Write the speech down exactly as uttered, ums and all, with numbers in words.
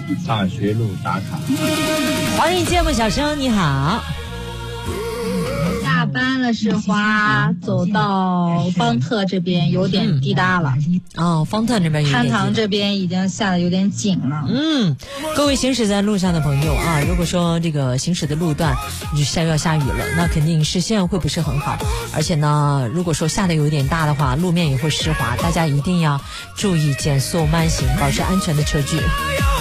大学路打卡。 华语节目小生你好。 下班了是花，走到方特这边有点滴答了。 嗯、哦，方特那边有点滴答。 滩塘这边已经下得有点紧了。 嗯，各位行驶在路上的朋友啊，如果说这个行驶的路段就下要下雨了，那肯定视线会不是很好，而且呢，如果说下的有点大的话，路面也会湿滑，大家一定要注意减速慢行，保持安全的车距。